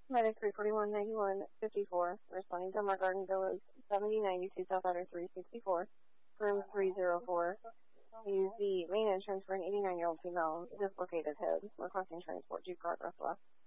Medic 341-9154, responding to Mark Garden Villas, 7092 South Outer 364, room 304. Use the main entrance for an 89-year-old female dislocated head, requesting transport to Progress West.